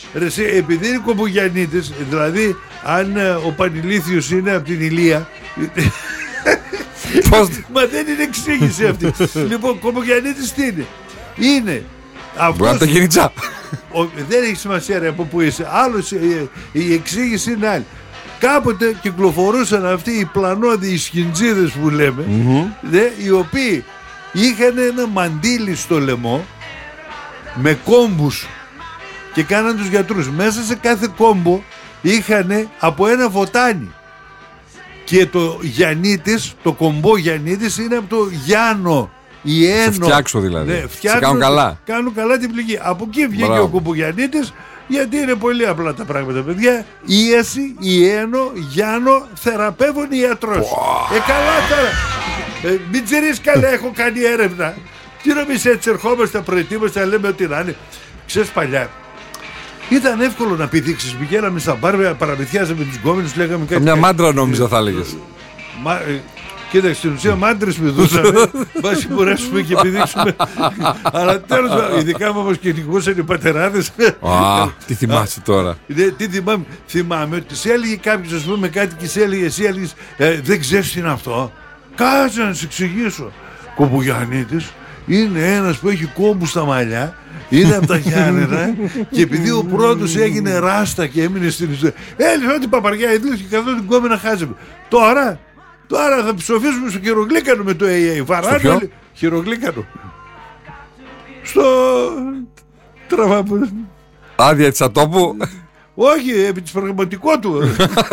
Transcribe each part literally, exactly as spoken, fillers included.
Ρε, επειδή είναι Κομπογιαννίτης, δηλαδή αν ο Πανηλήθιος είναι από την Ηλία. Πώς... Μα δεν είναι εξήγηση αυτή. Λοιπόν, Κομπογιαννίτης τι είναι? Είναι μπορεί να τα γίνει τσα. Δεν έχει σημασία ρε από που είσαι. Άλλος, η, η εξήγηση είναι άλλη. Κάποτε κυκλοφορούσαν αυτοί οι πλανόδιοι, οι σχιντζίδες που λέμε, mm-hmm. δε, οι οποίοι είχαν ένα μαντίλι στο λαιμό με κόμπους και κάναν τους γιατρούς. Μέσα σε κάθε κόμπο είχαν από ένα βοτάνι. Και το Γιαννίτης, το κομπό Γιαννίτης είναι από το Γιάννο. Σε φτιάξω δηλαδή. Ναι, σε κάνουν καλά. Κάνουν καλά την πληγή. Από εκεί βγήκε ο Κομπογιαννίτης, γιατί είναι πολύ απλά τα πράγματα, παιδιά. Ίαση, Ιένο, Γιάννο, θεραπεύων ιατρός. Wow. Ε, καλά τώρα. Ε, μην τσιρείς καλά, έχω κάνει έρευνα. Τι νομίζεις, έτσι ερχόμαστε, προετοίμαστε, λέμε ότι να είναι. Ξέρεις, παλιά ήταν εύκολο να πηδήξεις. Πηγαίναμε στα μπάρ, παραμυθιάζαμε τους γκόμενους, λέγαμε κάτι. Μια μάντρα νόμιζα θα έλεγες. Μα, κοίταξε, στην ουσία μάντρες πηδούσαμε. Βάσει μπορέσουμε και πηδήξουμε. Αλλά τέλος, ειδικά μου όμως κυνηγούσαν οι πατεράδες. Α, τι θυμάσαι τώρα? Τι θυμάμαι? Θυμάμαι ότι σε έλεγε κάποιος, ας πούμε, κάτι και σε έλεγε, εσύ έλεγες, δεν ξέρεις τι είναι αυτό. Κάτσε να σε εξηγήσω. Κομπογιαννίτης είναι ένας που έχει κόμπους στα μαλλιά. Είναι από τα Γιάννενα και επειδή ο πρώτος έγινε ράστα και έμεινε στην ιστορία, έλεγε ότι παπαριά είδες και καθώς την κόμενα χάζευε. Τώρα, τώρα θα ψοφήσουμε στο χειρογλίκανο με το έι έι. Βαράνε χειρογλίκανο. Στο τραβάπο. Άδεια της ατόπου. Όχι, επί της πραγματικό του.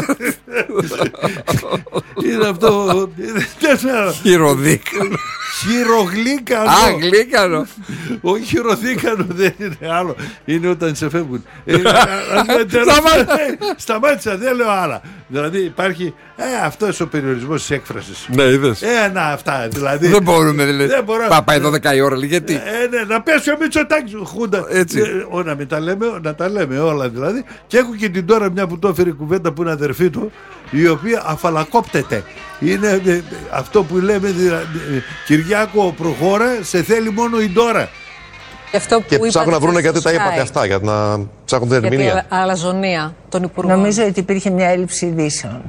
Είναι αυτό. Χειροδίκανο. Χειρογλίκανο. Α, γλίκανο. Όχι, χειροδίκανο δεν είναι άλλο. Είναι όταν σε φεύγουν. Σταμάτησα, δεν λέω άλλα. Δηλαδή υπάρχει αυτός ο περιορισμός της έκφρασης. Ναι, είδες. Ε, να, αυτά δηλαδή. Δεν μπορούμε δηλαδή. Παπά εδώ δέκα η ώρα, γιατί. Να πέσει ο Μητσοτάκης. Έτσι. Να τα λέμε όλα δηλαδή. Και έχω και την τώρα μια που το έφερε η κουβέντα που είναι αδερφή του, η οποία αφαλακόπτεται. Είναι ε, αυτό που λέμε δηλαδή, Κυριάκο προχώρα, σε θέλει μόνο η Ντόρα. Και ψάχνουν να βρουν γιατί τα είπατε αυτά, για να ψάχνουν την ερμηνεία. Για την αλαζονία των υπουργών. Νομίζω ότι υπήρχε μια έλλειψη ειδήσεων.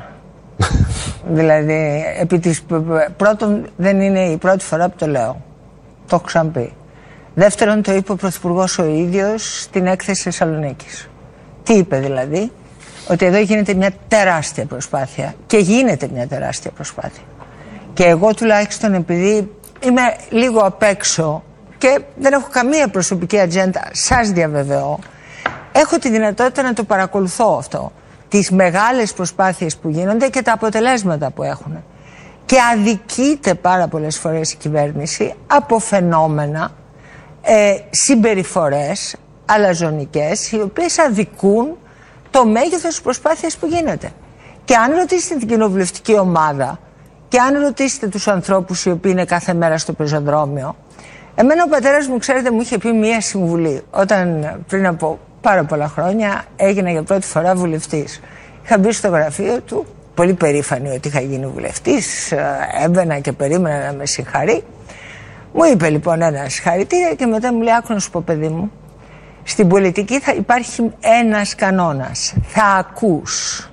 Δηλαδή, επί της, πρώτον δεν είναι η πρώτη φορά που το λέω. Το έχω ξαναπεί. Δεύτερον, το είπε ο Πρωθυπουργός ο ίδιος στην έκθεση Θεσσαλονίκης. Τι είπε δηλαδή? Ότι εδώ γίνεται μια τεράστια προσπάθεια. Και γίνεται μια τεράστια προσπάθεια. Και εγώ τουλάχιστον, επειδή είμαι λίγο απ' έξω και δεν έχω καμία προσωπική ατζέντα, σας διαβεβαιώ, έχω τη δυνατότητα να το παρακολουθώ αυτό. Τις μεγάλες προσπάθειες που γίνονται και τα αποτελέσματα που έχουν. Και αδικείται πάρα πολλές φορές η κυβέρνηση από φαινόμενα, ε, συμπεριφορές αλαζονικές, οι οποίες αδικούν το μέγεθος της προσπάθειας που γίνεται. Και αν ρωτήσετε την κοινοβουλευτική ομάδα και αν ρωτήσετε τους ανθρώπους οι οποίοι είναι κάθε μέρα στο πεζοδρόμιο, εμένα ο πατέρας μου, ξέρετε, μου είχε πει μία συμβουλή όταν πριν από πάρα πολλά χρόνια έγινα για πρώτη φορά βουλευτής. Είχα μπει στο γραφείο του, πολύ περήφανη ότι είχα γίνει βουλευτής, έμπαινα και περίμενα να με συγχαρεί. Μου είπε λοιπόν ένα συγχαρητήρια και μετά μου λέει, άκου να σου πω παιδί μου, στην πολιτική θα υπάρχει ένας κανόνας, θα ακούς.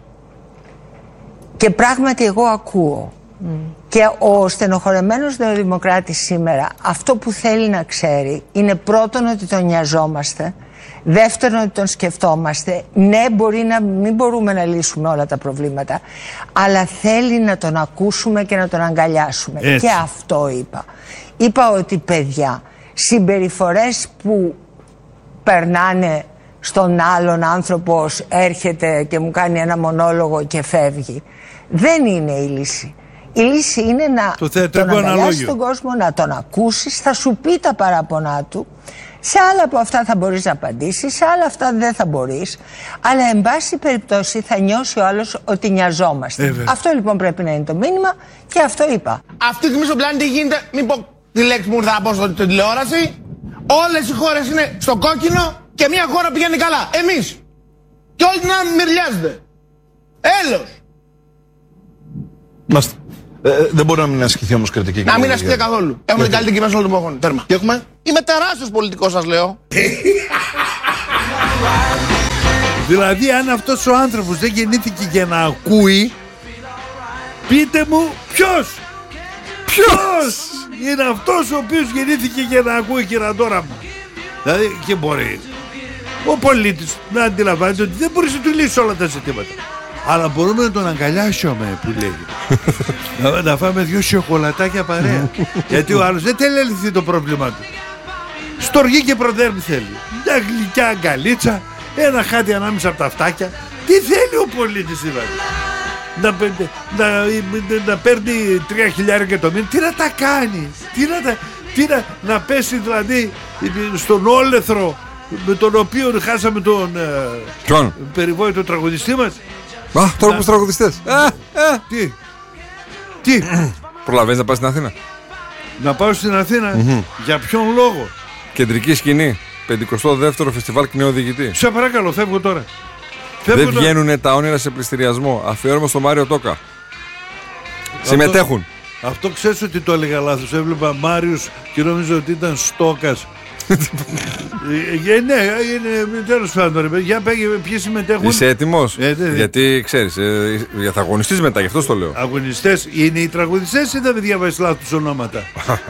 Και πράγματι εγώ ακούω. Mm. Και ο στενοχωρεμένος νεοδημοκράτης σήμερα αυτό που θέλει να ξέρει είναι πρώτον ότι τον νοιαζόμαστε, δεύτερον ότι τον σκεφτόμαστε. Ναι, μπορεί να μην μπορούμε να λύσουμε όλα τα προβλήματα, αλλά θέλει να τον ακούσουμε και να τον αγκαλιάσουμε. Έτσι. Και αυτό είπα. Είπα ότι παιδιά, συμπεριφορές που περνάνε στον άλλον άνθρωπο, έρχεται και μου κάνει ένα μονόλογο και φεύγει, δεν είναι η λύση. Η λύση είναι να το τον αγκαλιάσεις τον κόσμο, να τον ακούσεις, θα σου πει τα παράπονά του. Σε άλλα από αυτά θα μπορείς να απαντήσεις, σε άλλα αυτά δεν θα μπορείς. Αλλά εν πάση περιπτώσει θα νιώσει ο άλλος ότι νοιαζόμαστε. Ε, αυτό λοιπόν πρέπει να είναι το μήνυμα και αυτό είπα. Αυτή τη στιγμή στον πλανήτη γίνεται, μην πω τη λέξη που ήρθα να πω στην τηλεόραση, όλες οι χώρες είναι στο κόκκινο και μια χώρα πηγαίνει καλά. Εμείς. Και όλοι να μυρλιάζετε. Έλος. Μάστε. Ε, δεν μπορεί να μην ασκηθεί όμως κριτική. Να μην ασκηθεί καθόλου. Έχουμε την καλύτερη κυβέρνηση όλων των εποχών. Τέρμα. Και έχουμε. Είμαι τεράστιος πολιτικός, σας λέω. Δηλαδή αν αυτός ο άνθρωπος δεν γεννήθηκε για να ακούει, πείτε μου ποιος Ποιος είναι αυτός ο οποίος γεννήθηκε για να ακούει, κυρατόρα μου. Δηλαδή και μπορεί ο πολίτης να αντιλαμβάνεται ότι δεν μπορεί να του λύσει όλα τα ζητήματα, αλλά μπορούμε να τον αγκαλιάσουμε, που λέγεται. να, να φάμε δυο σοκολατάκια παρέα. Γιατί ο άλλος δεν θέλει να λυθεί το πρόβλημα του. Στοργή και προδέρμη θέλει. Μια γλυκιά αγκαλίτσα, ένα χάτι ανάμεσα από τα αυτάκια. Τι θέλει ο πολίτης δηλαδή? Να, να, να, να παίρνει τρία χιλιάρικα το μήνα. Τι να τα κάνει? Τι να, τα, τι να, να πέσει δηλαδή στον όλεθρο με τον οποίο χάσαμε τον ε, περιβόητο τραγουδιστή μας. Α, τώρα που τραγουδιστές. Α, α. Τι? Τι? Προλαβαίνεις να πας στην Αθήνα? Να πάω στην Αθήνα? Mm-hmm. Για ποιον λόγο? Κεντρική σκηνή, πενηκοστό δεύτερο φεστιβάλ Κνεοδηγητή. Σε παρακαλώ, φεύγω τώρα. Δεν βγαίνουν τα όνειρα σε πληστηριασμό. Αφιέρωμα στο Μάριο Τόκα. Αυτό, συμμετέχουν. Αυτό ξέρεις ότι το έλεγα λάθος. Έβλεπα Μάριος και νόμιζα ότι ήταν Στόκας. ε, ναι, είναι τέλος πάντων. Για πέγε, ποιοι συμμετέχουν. Είσαι έτοιμος? Ε, δε, δε. Γιατί ξέρεις, ε, θα αγωνιστείς μετά, γι' αυτό το λέω. Αγωνιστές είναι οι τραγουδιστές ή δεν διαβάζεις λάθος ονόματα?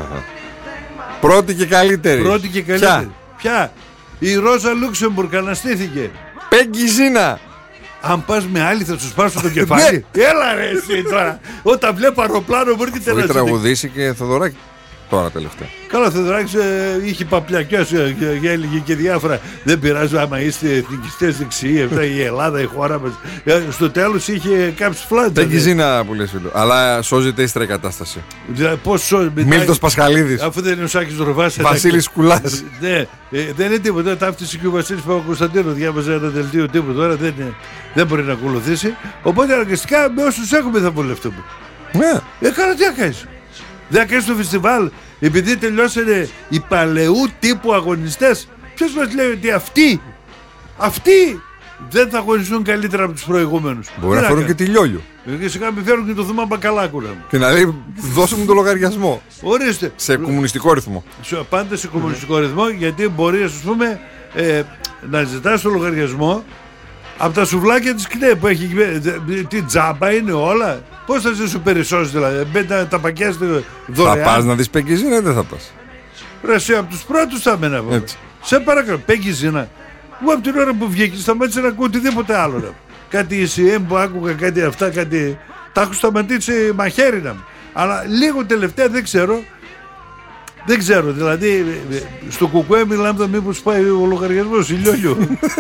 Πρώτη και καλύτερη. Πρώτη και καλύτερη. Ποια? Η Ρόζα Λούξεμπουργκ αναστήθηκε. Πέγγι Ζήνα. Αν πας με άλλη θα σου σπάσω το κεφάλι. Έλα ρε εσύ τώρα. Όταν βλέπω αεροπλάνο μου έρχεται να έχει τραγουδήσει και Θοδωράκη τώρα τελευταία. Καλά, ο Θοδωράκης ε, είχε παπλιακιώσει ε, και έλεγε και διάφορα. Δεν πειράζει άμα είστε εθνικιστές δεξιοί, αυτά η Ελλάδα, η χώρα μας. Ε, στο τέλος είχε κάψει φλάτσα. Πέγγι Ζήνα που λες, φίλο. Αλλά σώζεται ύστερα η κατάσταση. Δηλαδή, πώς σώζεται? Μίλτος Πασχαλίδης. Αφού δεν είναι ο Σάκης Ροβάς. Βασίλης Κουλάς. Ναι, ε, δεν είναι τίποτα. Ταύτισε και ο Βασίλης Παπακοσταντίνου. Διάβαζε ένα δελτίο τύπου τώρα. Δεν, είναι, δεν μπορεί να ακολουθήσει. Οπότε αναγκαστικά με όσους έχουμε θα βολευτούμε. Ναι. Ε, καλά, τι να κάνεις? Δεν κάνεις το φεστιβάλ επειδή τελειώσανε οι παλαιού τύπου αγωνιστές? Ποιος μας λέει ότι αυτοί Αυτοί δεν θα αγωνιστούν καλύτερα από τους προηγούμενους? Μπορεί να φέρουν και τη Λιόλιο. Και σιγά με φέρουν και το Θωμά Μπακαλάκου. Και να λέει δώσε μου το λογαριασμό. Ορίστε. Σε κομμουνιστικό ρυθμό. Πάντα σε κομμουνιστικό ρυθμό, γιατί μπορεί ας πούμε ε, να ζητάς το λογαριασμό από τα σουβλάκια της ΚΝΕ που έχει. Τι τζάμπα είναι όλα? Πώς θα σε σου περισσώσει δηλαδή? Μπαίνετε τα πακιά δωρεάν. Θα πας να δεις Πέγγι Ζήνα ή δεν θα πας? Ρε εσύ από τους πρώτους θα μένα. Σε παρακαλώ, Πέγγι Ζήνα. Εγώ από την ώρα που βγήκε σταμάτησα να ακούω οτιδήποτε άλλο. Ρε. Κάτι ι σι εμ που άκουγα, κάτι αυτά, κάτι. Τα έχω σταματήσει μαχαίρινα μου. Αλλά λίγο τελευταία δεν ξέρω. Δεν ξέρω, δηλαδή στο κουκουέ μιλάμε μήπως πάει ο λογαριασμός η Λιόλιο.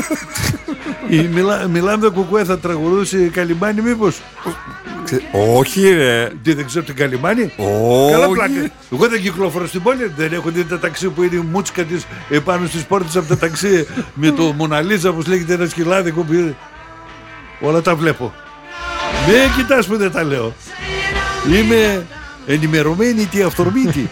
Μιλά, μιλάμε το κουκουέ θα τραγουδούσε Καλιμάνι μήπως? Όχι ρε. Τι, δεν ξέρω την Καλιμάνι? Όχι. Καλά πλάκα. Εγώ δεν κυκλοφορώ στην πόλη. Δεν έχω δει τα ταξί που είναι η μούτσικα της επάνω στις πόρτες από τα ταξί με το Μοναλίζα όπως λέγεται ένα σκυλάδικο που είναι. Όλα τα βλέπω. Μην κοιτάς που δεν τα λέω. Είμαι ενημερωμένη τι αυθορμήτη.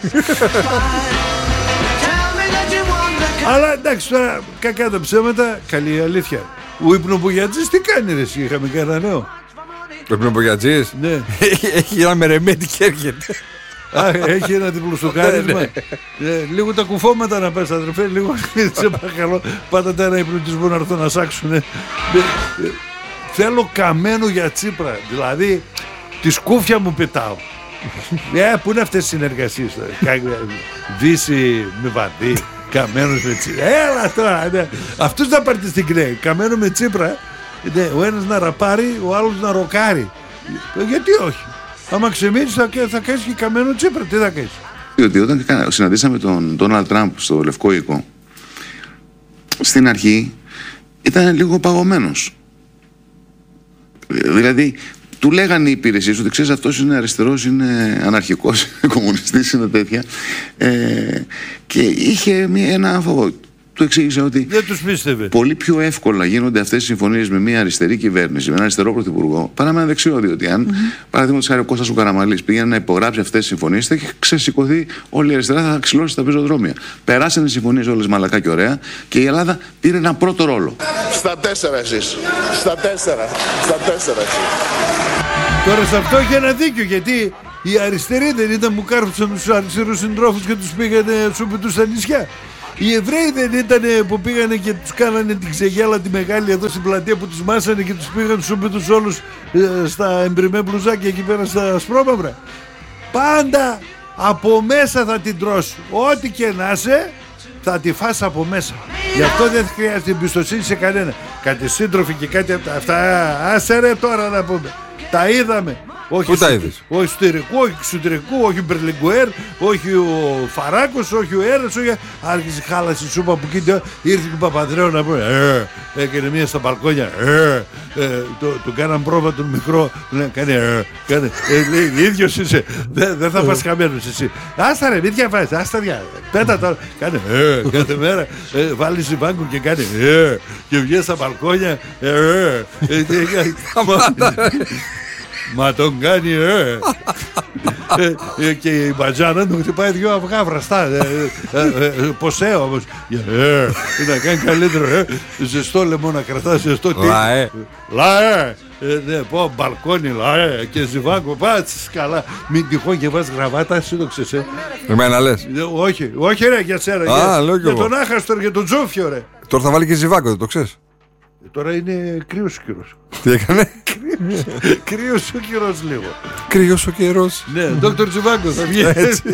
Αλλά εντάξει τώρα κακά τα ψέματα, καλή αλήθεια. Ο υπνοπουγιατζής τι κάνει ρε εσύ? Είχαμε κανένα νέο? Ο υπνοπουγιατζής? Ναι. Έχει ένα μερεμέτη και έρχεται. Α, έχει ένα διπλοστοκάρισμα. ε, λίγο τα κουφώματα να πες αδερφέ. Λίγο σε παρακαλώ. Πάτα ένα υπνοτισμό να έρθω να σάξουνε. ε, ε, Θέλω καμένο για Τσίπρα. Δηλαδή τη σκούφια μου πετάω. Ε, πού είναι αυτές οι συνεργασίες? Δύση με Βανδύ, Καμένος με Τσίπρα. Έλα τώρα, ναι. Αυτούς να πάρετε στην ΚΝΕ. Καμένο με Τσίπρα, ναι, ο ένας να ραπάρει, ο άλλος να ροκάρει. Γιατί όχι? Άμα ξεμείνεις θα, θα κάνεις και καμένο Τσίπρα. Τι θα κάνεις? Διότι όταν συναντήσαμε τον Ντόναλντ Τραμπ στο Λευκό Οίκο, στην αρχή ήταν λίγο παγωμένος. Δηλαδή του λέγανε οι υπηρεσίες ότι ξέρεις αυτός είναι αριστερός, είναι αναρχικός, είναι κομμουνιστής, είναι τέτοια, ε, και είχε μια, ένα φόβο. Του εξήγησε ότι δεν τους πίστευε. Πολύ πιο εύκολα γίνονται αυτές οι συμφωνίες με μια αριστερή κυβέρνηση, με έναν αριστερό πρωθυπουργό, παρά με ένα δεξιό. Διότι αν, mm-hmm. παραδείγματος χάρη ο Κώστας ο Καραμανλής πήγαινε να υπογράψει αυτές τις συμφωνίες, θα είχε ξεσηκωθεί όλη η αριστερά, θα ξυλώσει τα πεζοδρόμια. Περάσανε οι συμφωνίες όλες μαλακά και ωραία και η Ελλάδα πήρε έναν πρώτο ρόλο. Στα τέσσερα εσείς. Στα τέσσερα. Στα τέσσερα εσείς. Τώρα σε αυτό είχε ένα δίκιο, γιατί οι αριστεροί δεν ήταν που κάρφουσαν τους αριστερούς συντρόφους και τους πήγανε σούπιτους στα νησιά. Οι Εβραίοι δεν ήταν που πήγανε και τους κάνανε την ξεγέλα τη μεγάλη εδώ στην πλατεία, που τους μάσανε και τους πήγαν σούπιτους όλους ε, στα εμπριμέ μπλουζάκια εκεί πέρα στα ασπρόμαυρα. Πάντα από μέσα θα την τρως. Ό,τι και να είσαι θα τη φας από μέσα. Γι' αυτό δεν χρειάζεται εμπιστοσύνη σε κανένα. Κάτι σύντροφοι και κάτι από τα αυτά. Άσε ρε τώρα να πούμε. Τα είδαμε. Όχι, τα είδες? Όχι εσωτερικού, όχι εξωτερικού, όχι Μπερλιγκουέρ, όχι ο Φαράκος, όχι ο Έρας, όχι... Άρχισε χάλασε η σούπα που κοίτα, ήρθε και ο Παπανδρέου να πούμε ε, έκανε μία στα μπαλκόνια, ε, ε, το, το κάναν πρόβα τον μικρό, λέει, κάνε, ε, κάνε, ε, λέει, ίδιος είσαι, δεν δε θα πας χαμένος εσύ. Άστα ρε, μην διαβάζεις, άστα δια, πέτα τώρα, κάνε, ε, κάθε μέρα, ε, βάλει συμβάγκο και κάνε, ε, και βγαίνει στα μπαλκόνια, ε, ε, ε, μα τον κάνει ε. ε, ε και η μπατζάνα του χτυπάει δυο αυγά βραστά ε, ε, ε, ε, ποσέ όμως ε, να κάνει καλύτερο ε, ζεστό λαιμό να κρατά ζεστό λαέ λαέ ε, ναι, πω μπαλκόνι λαέ και ζιβάγκο πάτς καλά μην τυχόν και βάζεις γραβάτα σύντοξες ε. Εμένα λες? ε, όχι, όχι ρε για σένα Α, για, για εγώ. τον Άχαστο και τον Τζόφιο ρε. Τώρα θα βάλει και ζιβάκο, δεν το ξέρεις? Τώρα είναι κρύος ο καιρός. Τι έκανε? Κρύος ο καιρός λίγο. Κρύος ο καιρός. Ναι, Δόκτωρ Τζιβάγκο θα βγει.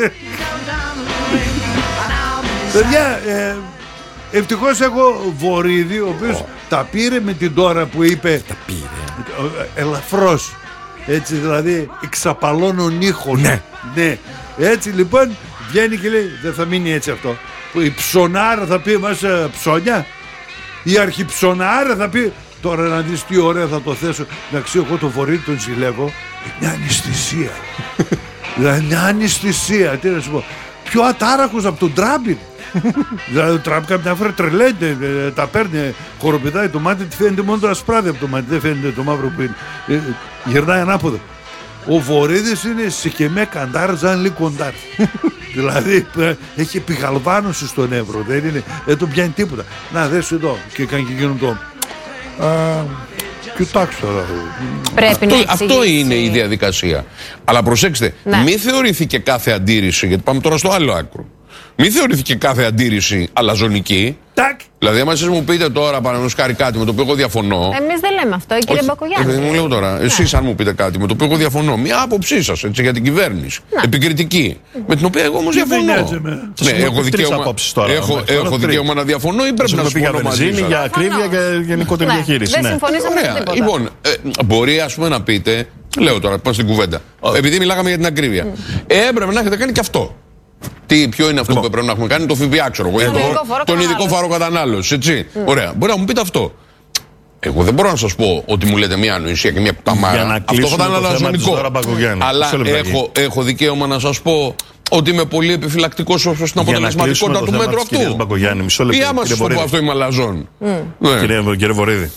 Παιδιά, ε, ευτυχώς έχω Βορίδη, ο οποίος oh. τα πήρε με την τώρα που είπε. Τα πήρε. Ελαφρώς. Έτσι δηλαδή εξαπαλώνων ήχων. Ναι. Ναι. Έτσι λοιπόν βγαίνει και λέει δεν θα μείνει έτσι αυτό. Η ψωνάρα θα πει μας ε, ψώνια. Η αρχιψωνάρα θα πει τώρα να δεις τι ωραία θα το θέσω. Να ξέρω εγώ το Βορίδη τον ζηλεύω. Μια αναισθησία. Δηλαδή μια αναισθησία. Τι να σου πω. Πιο ατάραχος από τον Τραμπ. Δηλαδή ο Τραμπ κάποια φορά τρελαίνεται. Τα παίρνει, χοροπηδάει το μάτι. Τη φαίνεται μόνο το ασπράδι από το μάτι. Δεν φαίνεται το μαύρο που είναι. Γυρνάει ανάποδα. Ο Βορίδης είναι σικεμέ καντάρ ζαν λί κοντάρ. Δηλαδή έχει επιγαλβάνωση στον Εύρο. Δεν, είναι, δεν τον πιάνει τίποτα. Να δες εδώ και κάνει και εκείνο το α, κοιτάξτε τώρα. Πρέπει αυτό, να αυτό είναι η διαδικασία. Αλλά προσέξτε, ναι. Μην θεωρήθηκε κάθε αντίρρηση, γιατί πάμε τώρα στο άλλο άκρο. Μην θεωρήθηκε κάθε αντίρρηση αλαζονική. Τάκ. Δηλαδή, άμα εσείς μου πείτε τώρα, παραδείγματος χάρη κάτι με το οποίο εγώ διαφωνώ. Εμείς δεν λέμε αυτό, κύριε Μπακογιάννη. Ε, μου λέω τώρα, εσείς αν μου πείτε κάτι με το οποίο εγώ διαφωνώ, μια άποψή σας έτσι, για την κυβέρνηση, να. επικριτική, με την οποία εγώ όμως διαφωνώ. Ναι, έχω δικαίωμα, τώρα, έχω, έχω δικαίωμα να διαφωνώ ή πρέπει να συμφωνώ μαζί σας? Για ακρίβεια και γενικότερη διαχείριση. Δεν συμφωνήσαμε με τίποτα. Λοιπόν, μπορεί ας πούμε να πείτε, λέω τώρα, πάω στην κουβέντα, επειδή μιλάγαμε για την ακρίβεια, έπρεπε να έχετε κάνει και αυτό. Τι, ποιο είναι αυτό λοιπόν. που πρέπει να έχουμε κάνει, το ΦΠΑ, ξέρω εγώ, τον ειδικό φόρο κατανάλωση, έτσι. Mm. Ωραία, μπορεί να μου πείτε αυτό. Εγώ δεν μπορώ να σας πω ότι μου λέτε μια ανοησία και μια πουταμάρα. Αυτό θα ήταν αλαζονικό. Αλλά έχω, έχω δικαίωμα να σας πω ότι είμαι πολύ επιφυλακτικός ως την αποτελεσματικότητα του μέτρου αυτού. Ή άμα σας το πω αυτό είμαι αλαζόν. Κύριε Βορίδη,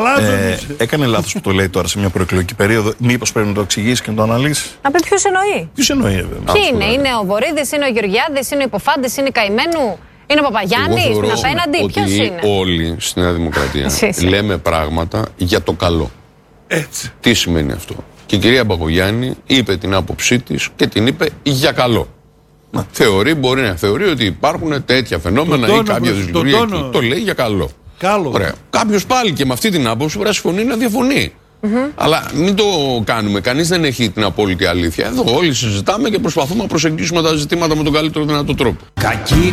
έκανε λάθος που το λέει τώρα σε μια προεκλογική περίοδο. Μήπως πρέπει να το εξηγήσει και να το αναλύσει? Να πει ποιος εννοεί. Ποιος εννοεί, Ποιοι είναι, είναι ο Βορίδης, είναι ο Γεωργιάδης, είναι ο Υποφάντης, είναι Καημένου, είναι ο Παπαγιάννης, είναι απέναντι. Ποιος είναι? Όλοι στη Νέα Δημοκρατία λέμε πράγματα για το καλό. Έτσι. Τι σημαίνει αυτό? Και η κυρία Μπακογιάννη είπε την άποψή της και την είπε για καλό. Να. Θεωρεί, μπορεί να θεωρεί ότι υπάρχουν τέτοια φαινόμενα ή κάποια δυσλειτουργία εκεί. Το λέει για καλό. Καλό. Ωραία. Κάποιος πάλι και με αυτή την άποψη μπορεί να συμφωνεί να διαφωνεί. Mm-hmm. Αλλά μην το κάνουμε. Κανείς δεν έχει την απόλυτη αλήθεια. Εδώ όλοι συζητάμε και προσπαθούμε να προσεγγίσουμε τα ζητήματα με τον καλύτερο δυνατό τρόπο. Κακή